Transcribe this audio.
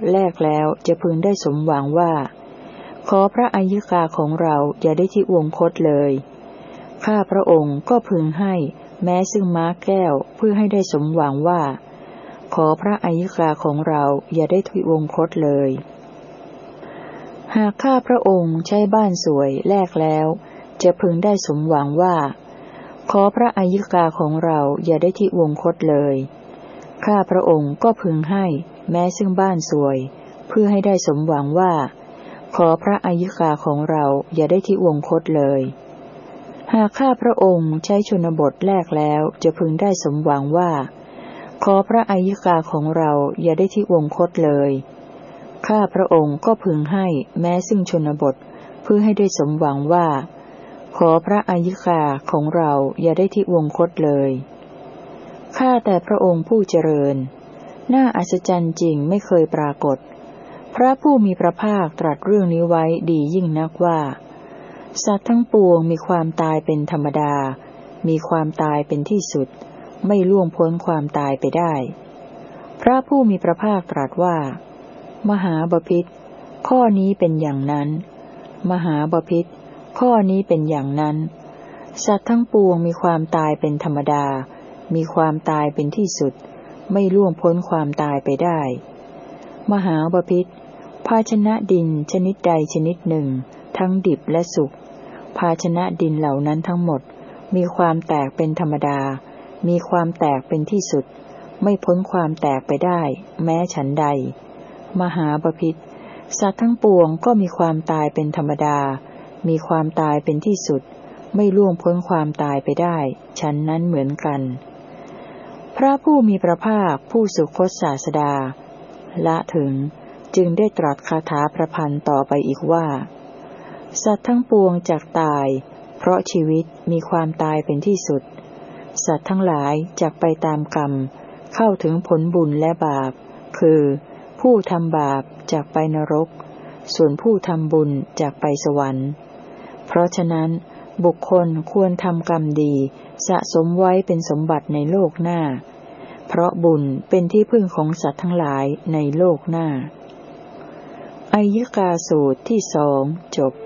แลกแล้วจะพึงได้สมหวังว่าขอพระอัยยิกาของเราอย่าได้ที่วงคตเลยข้าพระองค์ก็พึงให้แม้ซึ่งม้าแก้วเพื่อให้ได้สมหวังว่าขอพระอัยยิกาของเราอย่าได้ที่วงคตเลยหากข้าพระองค์ใช้บ้านสวยแลกแล้วจะพึงได้สมหวังว่าขอพระอัยยิกาของเราอย่าได้ที่วงคตเลยข้าพระองค์ก็พึงให้แม้ซึ่งบ้านสวยเพื่อให้ได้สมหวังว่าขอพระอัยยิกาของเราอย่าได้ที่วงคตเลยหากข้าพระองค์ใช้ชนบทแลกแล้วจะพึงได้สมหวังว่าขอพระอัยยิกาของเราอย่าได้ที่วงคตเลยข้าพระองค์ก็พึงให้แม้ซึ่งชนบทเพื่อให้ได้สมหวังว่าขอพระอัยยิกาของเราอย่าได้ที่วงคตเลยข้าแต่พระองค์ผู้เจริญน่าอัศจรรย์จริงไม่เคยปรากฏพระผู้มีพระภาคตรัสเรื่องนี้ไว้ดียิ่งนักว่าสัตว์ทั้งปวงมีความตายเป็นธรรมดามีความตายเป็นที่สุดไม่ล่วงพ้นความตายไปได้พระผู้มีพระภาคตรัสว่ามหาบพิตรข้อนี้เป็นอย่างนั้นมหาบพิตรข้อนี้เป็นอย่างนั้นสัตว์ทั้งปวงมีความตายเป็นธรรมดามีความตายเป็นที่สุดไม่ล่วงพ้นความตายไปได้มหาบพิตรภาชนะดินชนิดใดชนิดหนึ่งทั้งดิบและสุกภาชนะดินเหล่านั้นทั้งหมดมีความแตกเป็นธรรมดามีความแตกเป็นที่สุดไม่พ้นความแตกไปได้แม้ฉันใดมหาบพิตรสัตว์ทั้งปวงก็มีความตายเป็นธรรมดามีความตายเป็นที่สุดไม่ล่วงพ้นความตายไปได้ฉันนั้นเหมือนกันพระผู้มีพระภาคผู้สุคตศาสดาละถึงจึงได้ตรัสคาถาประพันธ์ต่อไปอีกว่าสัตว์ทั้งปวงจักตายเพราะชีวิตมีความตายเป็นที่สุดสัตว์ทั้งหลายจักไปตามกรรมเข้าถึงผลบุญและบาปคือผู้ทำบาปจักไปนรกส่วนผู้ทำบุญจักไปสวรรค์เพราะฉะนั้นบุคคลควรทำกรรมดีสะสมไว้เป็นสมบัติในโลกหน้าเพราะบุญเป็นที่พึ่งของสัตว์ทั้งหลายในโลกหน้าอัยยิกาสูตรที่2จบ